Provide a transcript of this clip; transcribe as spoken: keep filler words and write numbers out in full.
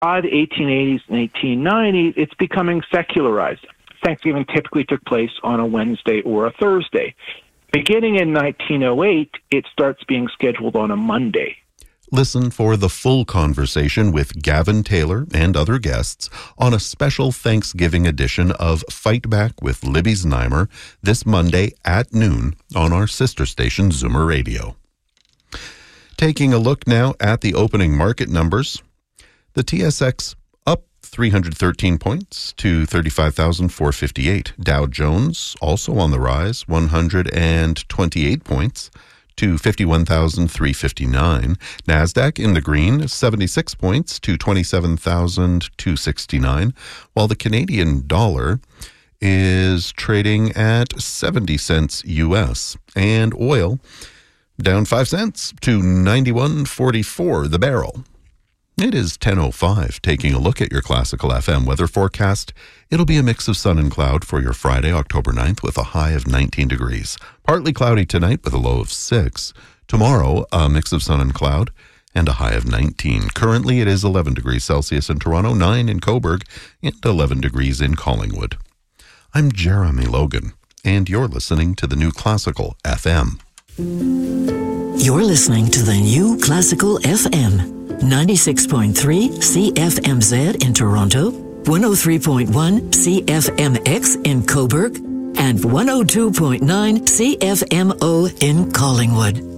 By the eighteen eighties and eighteen nineties, it's becoming secularized. Thanksgiving typically took place on a Wednesday or a Thursday. Beginning in nineteen oh eight, it starts being scheduled on a Monday. Listen for the full conversation with Gavin Taylor and other guests on a special Thanksgiving edition of Fight Back with Libby Znaimer this Monday at noon on our sister station, Zoomer Radio. Taking a look now at the opening market numbers, the T S X up three hundred thirteen points to thirty-five thousand four hundred fifty-eight. Dow Jones also on the rise, one hundred twenty-eight points to fifty-one thousand three hundred fifty-nine. NASDAQ in the green, seventy-six points to twenty-seven thousand two hundred sixty-nine, while the Canadian dollar is trading at seventy cents U S, and oil down five cents to ninety-one forty-four the barrel. It is ten oh five. Taking a look at your Classical F M weather forecast, it'll be a mix of sun and cloud for your Friday, October ninth, with a high of nineteen degrees. Partly cloudy tonight with a low of six. Tomorrow, a mix of sun and cloud and a high of nineteen. Currently, it is eleven degrees Celsius in Toronto, nine in Cobourg, and eleven degrees in Collingwood. I'm Jeremy Logan, and you're listening to the New Classical F M. You're listening to the New Classical F M. ninety-six point three C F M Z in Toronto, one oh three point one C F M X in Cobourg, and one oh two point nine C F M O in Collingwood.